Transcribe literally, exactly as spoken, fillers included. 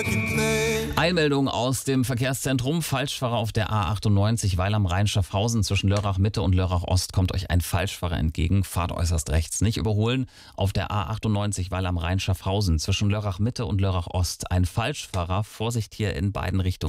Einmeldung aus dem Verkehrszentrum. Falschfahrer auf der A achtundneunzig, Weil am Rhein Schaffhausen. Zwischen Lörrach Mitte und Lörrach Ost kommt euch ein Falschfahrer entgegen. Fahrt äußerst rechts. Nicht überholen. Auf der A achtundneunzig, Weil am Rhein Schaffhausen. Zwischen Lörrach Mitte und Lörrach Ost. Ein Falschfahrer. Vorsicht hier in beiden Richtungen.